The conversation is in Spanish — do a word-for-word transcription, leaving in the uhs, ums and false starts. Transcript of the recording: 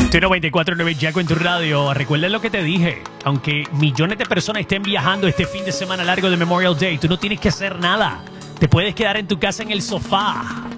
Tu noventa y cuatro punto nueve Yaco en tu radio. Recuerda lo que te dije. Aunque millones de personas estén viajando este fin de semana largo de Memorial Day, tú no tienes que hacer nada. Te puedes quedar en tu casa en el sofá,